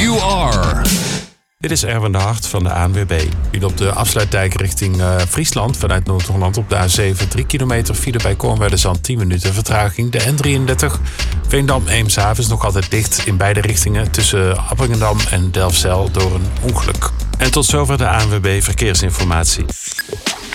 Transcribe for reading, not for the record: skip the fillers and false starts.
You Are. Dit is Erwin de Hart van de ANWB. Viel op de afsluitdijk richting Friesland vanuit Noord-Holland op de A7 3 kilometer file bij Koornwerderzand 10 minuten vertraging. De N33 Veendam-Eemshaven is nog altijd dicht in beide richtingen tussen Appingedam en Delfzijl door een ongeluk. En tot zover de ANWB Verkeersinformatie.